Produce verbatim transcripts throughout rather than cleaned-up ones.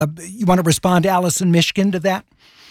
You want to respond, Allison Mishkin, to that?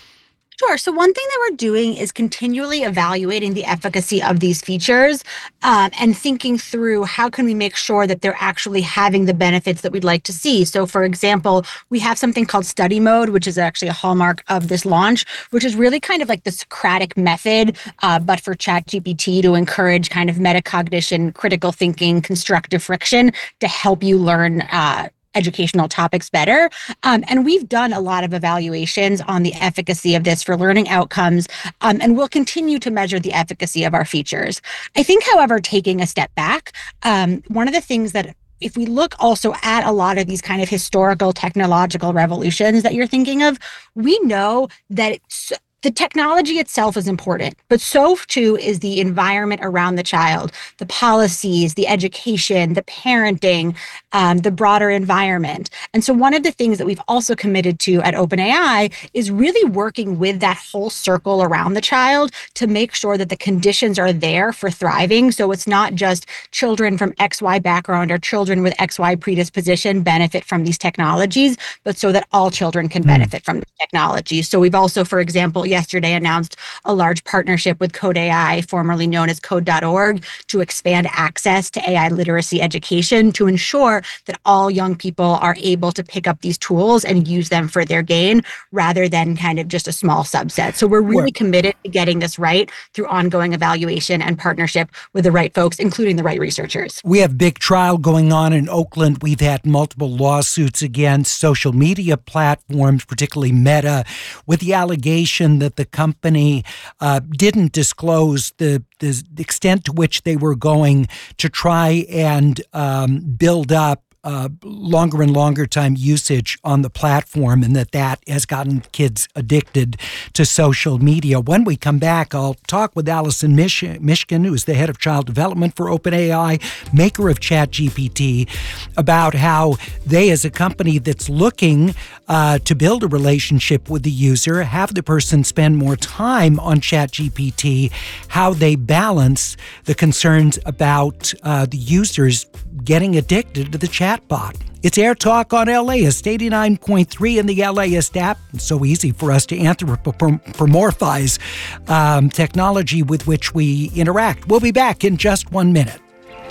Sure. So one thing that we're doing is continually evaluating the efficacy of these features um, and thinking through how can we make sure that they're actually having the benefits that we'd like to see. So for example, we have something called study mode, which is actually a hallmark of this launch, which is really kind of like the Socratic method, uh, but for ChatGPT to encourage kind of metacognition, critical thinking, constructive friction to help you learn uh, educational topics better. Um, and we've done a lot of evaluations on the efficacy of this for learning outcomes, um, and we'll continue to measure the efficacy of our features. I think, however, taking a step back, um, one of the things that if we look also at a lot of these kind of historical technological revolutions that you're thinking of, we know that it's, the technology itself is important, but so too is the environment around the child, the policies, the education, the parenting, um, the broader environment. And so one of the things that we've also committed to at OpenAI is really working with that whole circle around the child to make sure that the conditions are there for thriving. So it's not just children from X Y background or children with X Y predisposition benefit from these technologies, but so that all children can benefit mm. from the technology. So we've also, for example, yesterday announced a large partnership with Code A I, formerly known as code dot org, to expand access to A I literacy education to ensure that all young people are able to pick up these tools and use them for their gain rather than kind of just a small subset. So we're really committed to getting this right through ongoing evaluation and partnership with the right folks, including the right researchers. We have a big trial going on in Oakland. We've had multiple lawsuits against social media platforms, particularly Meta, with the allegation that the company uh, didn't disclose the, the extent to which they were going to try and um, build up Uh, longer and longer time usage on the platform, and that that has gotten kids addicted to social media. When we come back, I'll talk with Allison Mish- Mishkin, who is the head of child development for OpenAI, maker of ChatGPT, about how they, as a company that's looking uh, to build a relationship with the user, have the person spend more time on ChatGPT, how they balance the concerns about uh, the users getting addicted to the chatbot. It's Air Talk on LAist eighty-nine point three in the LAist app. It's so easy for us to anthropomorphize um, technology with which we interact. We'll be back in just one minute.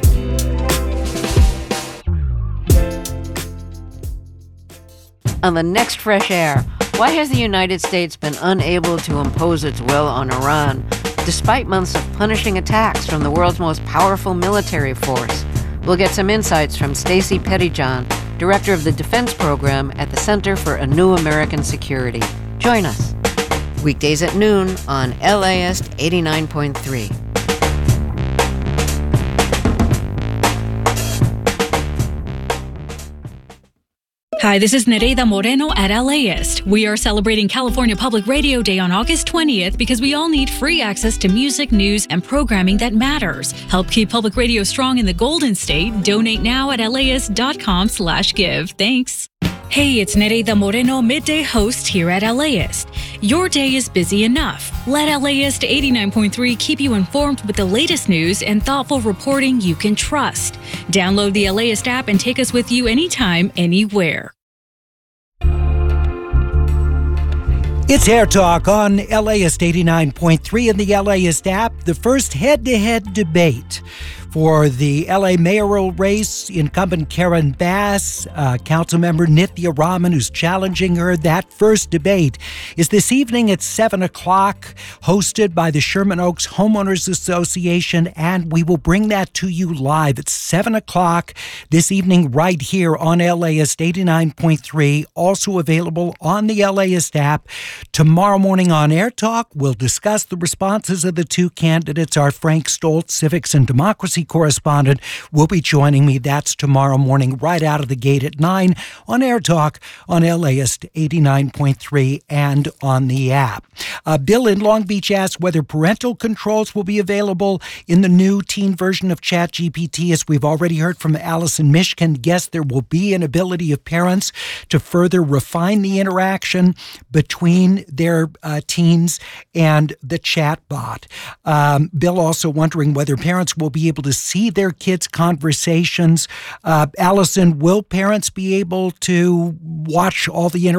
On the next Fresh Air, why has the United States been unable to impose its will on Iran, despite months of punishing attacks from the world's most powerful military force? We'll get some insights from Stacey Pettyjohn, director of the Defense Program at the Center for a New American Security. Join us. Weekdays at noon on LAist eighty-nine point three. Hi, this is Nereida Moreno at LAist. We are celebrating California Public Radio Day on August twentieth because we all need free access to music, news, and programming that matters. Help keep public radio strong in the Golden State. Donate now at laist.com slash give. Thanks. Hey, it's Nereida Moreno, midday host here at LAist. Your day is busy enough. Let LAist eighty-nine point three keep you informed with the latest news and thoughtful reporting you can trust. Download the LAist app and take us with you anytime, anywhere. It's Air Talk on LAist eighty-nine point three in the LAist app. The first head-to-head debate for the L A mayoral race, incumbent Karen Bass, uh, Councilmember Nithya Raman, who's challenging her. That first debate is this evening at seven o'clock, hosted by the Sherman Oaks Homeowners Association, and we will bring that to you live at seven o'clock this evening right here on LAist eighty-nine point three, also available on the LAist app. Tomorrow morning on Air Talk, we'll discuss the responses of the two candidates. Our Frank Stoltz, Civics and Democracy correspondent, will be joining me. That's tomorrow morning right out of the gate at nine on Air Talk on LAist eighty-nine point three and on the app. Uh, Bill in Long Beach asks whether parental controls will be available in the new teen version of ChatGPT. As we've already heard from Allison Mishkin, yes, there will be an ability of parents to further refine the interaction between their uh, teens and the chatbot. Um, Bill also wondering whether parents will be able to to see their kids' conversations? Uh, Allison, will parents be able to watch all the